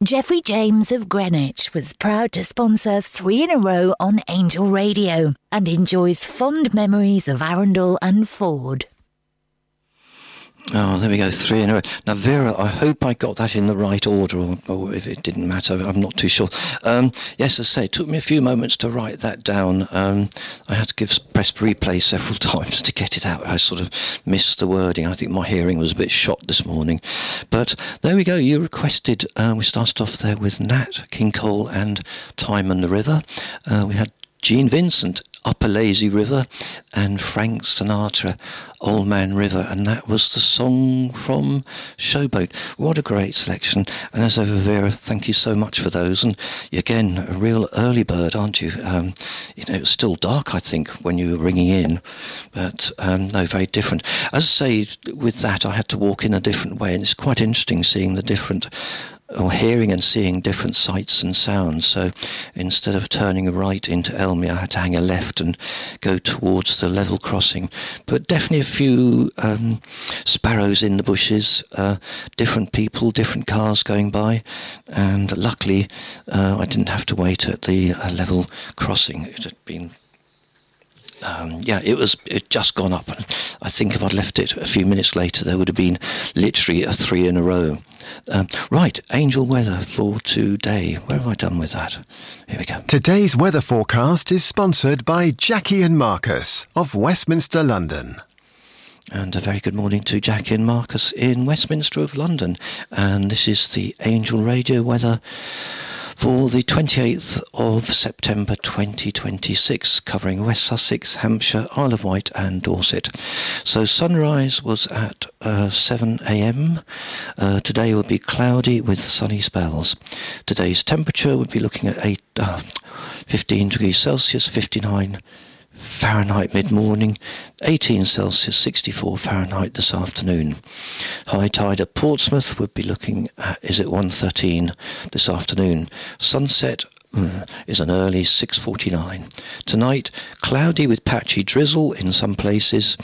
Jeffrey James of Greenwich was proud to sponsor 3 in a row on Angel Radio and enjoys fond memories of Arundel and Ford. Oh, there we go, 3 in a row. Now, Vera, I hope I got that in the right order, or if it didn't matter, I'm not too sure. Yes, as I say, it took me a few moments to write that down. I had to press replay several times to get it out. I sort of missed the wording. I think my hearing was a bit shot this morning. But there we go, you requested, we started off there with Nat King Cole and Time and the River. We had Gene Vincent, Upper Lazy River, and Frank Sinatra, Old Man River, and that was the song from Showboat. What a great selection. And as ever, Vera, thank you so much for those. And again, a real early bird, aren't you? It was still dark, I think, when you were ringing in, but no, very different. As I say, with that, I had to walk in a different way, and it's quite interesting seeing the different, or hearing and seeing different sights and sounds. So instead of turning right into Elmy, I had to hang a left and go towards the level crossing. But definitely a few sparrows in the bushes, different people, different cars going by, and luckily I didn't have to wait at the level crossing. It had been it just gone up. I think if I'd left it a few minutes later, there would have been literally a 3 in a row. Right, Angel weather for today. Where have I done with that? Here we go. Today's weather forecast is sponsored by Jackie and Marcus of Westminster, London. And a very good morning to Jackie and Marcus in Westminster of London. And this is the Angel Radio weather for the 28th of September 2026, covering West Sussex, Hampshire, Isle of Wight and Dorset. So sunrise was at 7 a.m. Today will be cloudy with sunny spells. Today's temperature would be looking at 15 degrees Celsius, 59 Fahrenheit mid-morning, 18 Celsius, 64 Fahrenheit this afternoon. High tide at Portsmouth would be looking at, is at 1:13 this afternoon. Sunset is an early 6:49. Tonight, cloudy with patchy drizzle in some places,